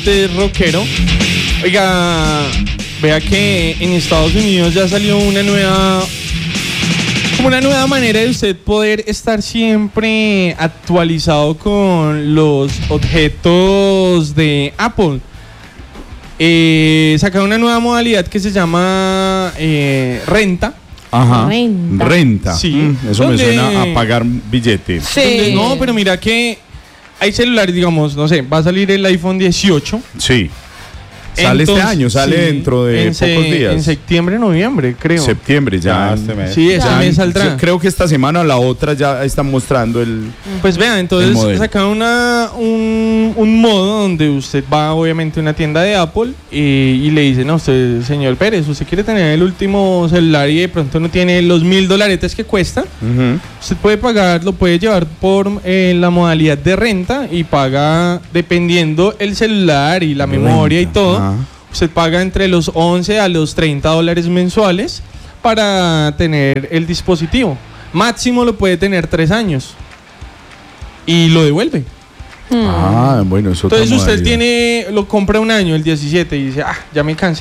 usted es rockero, oiga, vea que en Estados Unidos ya salió una nueva manera de usted poder estar siempre actualizado con los objetos de Apple. Sacaron una nueva modalidad que se llama renta. Ajá. Renta. Sí. Eso me suena a pagar billete. Sí. No, pero mira que hay celulares, digamos, no sé, va a salir el iPhone 18. Sí. Sale Entonces, este año, sale dentro de pocos días. En septiembre, noviembre, creo. Septiembre, ya. este mes. Sí, este mes saldrá. Creo que esta semana o la otra ya están mostrando el. Pues vean, entonces sacaron un modo donde usted va obviamente a una tienda de Apple y le dicen a usted, señor Pérez, usted quiere tener el último celular y de pronto no tiene los $1,000 que cuesta. Usted puede pagar, lo puede llevar por la modalidad de renta y paga dependiendo el celular y la memoria y todo. Usted paga entre los 11 a los $30 mensuales para tener el dispositivo. Máximo lo puede tener 3 años y lo devuelve. Bueno, eso. Entonces usted lo compra un año, el 17, y dice, ya me cansé.